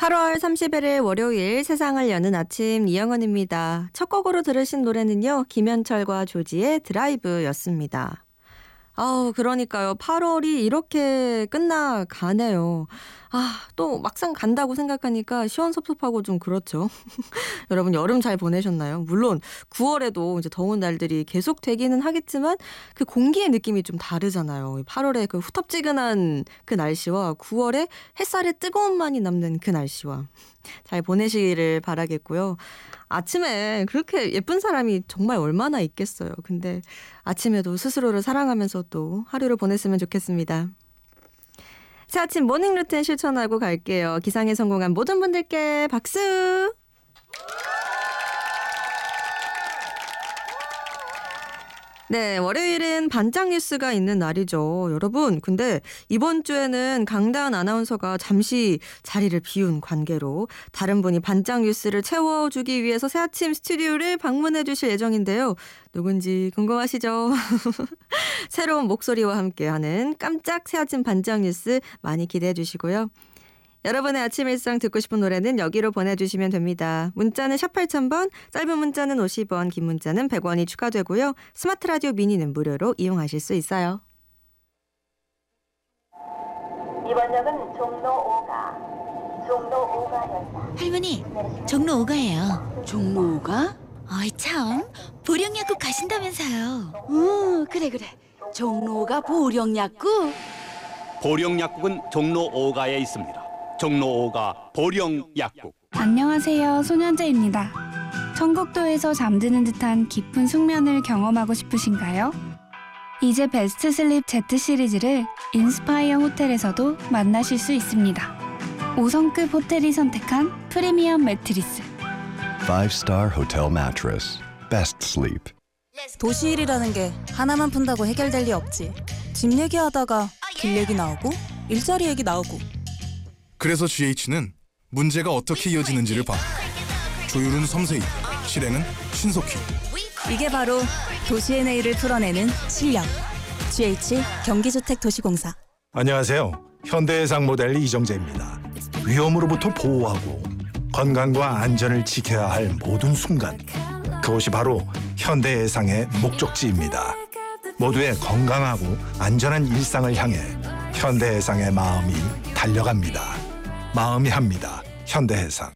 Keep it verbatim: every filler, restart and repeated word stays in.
팔월 삼십일일 월요일 세상을 여는 아침 이영은입니다. 첫 곡으로 들으신 노래는요. 김현철과 조지의 드라이브였습니다. 아우 그러니까요. 팔월이 이렇게 끝나가네요. 아, 또 막상 간다고 생각하니까 시원섭섭하고 좀 그렇죠. 여러분 여름 잘 보내셨나요? 물론 구월에도 이제 더운 날들이 계속 되기는 하겠지만 그 공기의 느낌이 좀 다르잖아요. 팔월에 그 후텁지근한 그 날씨와 구월에 햇살의 뜨거움만이 남는 그 날씨와 잘 보내시기를 바라겠고요. 아침에 그렇게 예쁜 사람이 정말 얼마나 있겠어요. 근데 아침에도 스스로를 사랑하면서 또 하루를 보냈으면 좋겠습니다. 새 아침 모닝 루틴 실천하고 갈게요. 기상에 성공한 모든 분들께 박수! 네, 월요일은 반짝 뉴스가 있는 날이죠. 여러분, 근데 이번 주에는 강다은 아나운서가 잠시 자리를 비운 관계로 다른 분이 반짝 뉴스를 채워주기 위해서 새아침 스튜디오를 방문해 주실 예정인데요. 누군지 궁금하시죠? 새로운 목소리와 함께하는 깜짝 새아침 반짝 뉴스 많이 기대해 주시고요. 여러분의 아침 일상 듣고 싶은 노래는 여기로 보내주시면 됩니다. 문자는 샵 팔천 번, 짧은 문자는 오십 원, 긴 문자는 백 원이 추가되고요. 스마트 라디오 미니는 무료로 이용하실 수 있어요. 이번 역은 종로 오가, 종로 오가역이다. 할머니, 종로 오가예요. 종로 오가? 어이 참, 보령약국 가신다면서요. 응, 그래 그래. 종로 오가 보령약국? 보령약국은 종로 오가에 있습니다. 종로 오가 보령약국. 안녕하세요. 손현재입니다. 청국도에서 잠드는 듯한 깊은 숙면을 경험하고 싶으신가요? 이제 베스트 슬립 Z 시리즈를 인스파이어 호텔에서도 만나실 수 있습니다. 오 성급 호텔이 선택한 프리미엄 매트리스. Five star hotel mattress. Best sleep. 도시 일이라는 게 하나만 푼다고 해결될 리 없지. 집 얘기하다가 길 얘기 나오고 일자리 얘기 나오고. 그래서 지에이치는 문제가 어떻게 이어지는지를 봐. 조율은 섬세히, 실행은 신속히. 이게 바로 도시의 내일을 풀어내는 실력. 지에이치 경기주택도시공사. 안녕하세요. 현대해상 모델 이정재입니다. 위험으로부터 보호하고 건강과 안전을 지켜야 할 모든 순간. 그것이 바로 현대해상의 목적지입니다. 모두의 건강하고 안전한 일상을 향해 현대해상의 마음이 달려갑니다. 마음이 합니다. 현대해상.